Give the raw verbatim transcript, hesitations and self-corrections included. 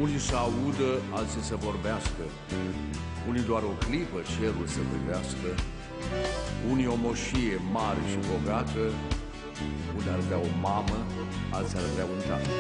Unii să audă, alții să vorbească, unii doar o clipă cerul să privească, unii o moșie mare și bogată, unii ar vrea o mamă, alții ar vrea un tată.